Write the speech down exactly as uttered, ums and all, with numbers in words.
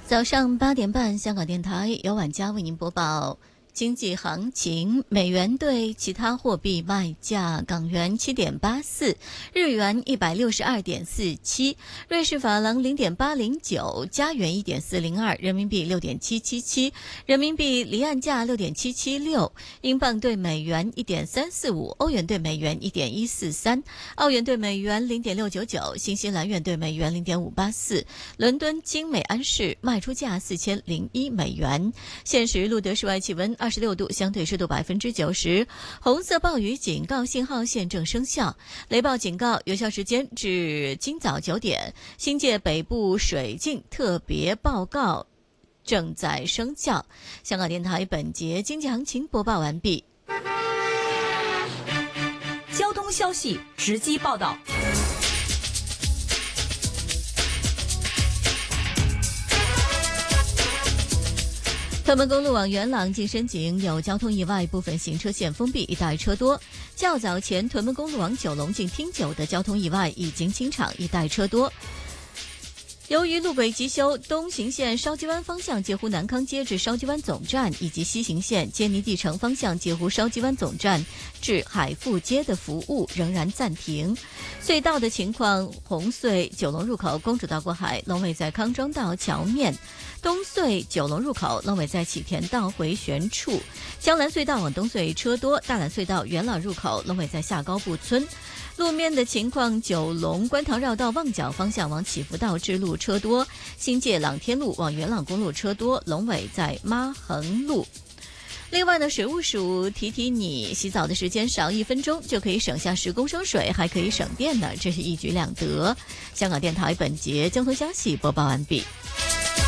早上八点半，香港电台由晚佳为您播报经济行情。美元对其他货币卖价：港元七点八四，日元一百六十二点四七，瑞士法郎零点八零九，加元一点四零二，人民币六点七七七，人民币离岸价六点七七六，英镑对美元一点三四五，欧元对美元一点一四三，澳元对美元零点六九九，新西兰元对美元零点五八四。伦敦金美安市卖出价四千零一美元。现时录得室外气温二十六度，相对湿度百分之九十。红色暴雨警告信号现正生效，雷暴警告有效时间至今早九点。新界北部水浸特别报告正在生效。香港电台本节经济行情播报完毕。 交通消息直击报道。 屯门公路往元朗进深井有交通意外，部分行车线封闭，一带车多。较早前屯门公路往九龙进汀九的交通意外已经清场，一带车多。由于路轨急修，东行线筲箕湾方向介乎南康街至筲箕湾总站，以及西行线坚尼地城方向介乎筲箕湾总站至海富街的服务仍然暂停。隧道的情况：红隧九龙入口公主道过海，龙尾在康庄道桥面；东隧九龙入口龙尾在启田道回旋处；江南隧道往东隧车多，大榄隧道元朗入口龙尾在下高步村。路面的情况：九龙观塘绕道旺角方向往祈福道支路车多，新界朗天路往元朗公路车多，龙尾在妈横路。另外呢，水务署提提你，洗澡的时间少一分钟就可以省下十公升水，还可以省电呢，这是一举两得。香港电台本节交通消息播报完毕。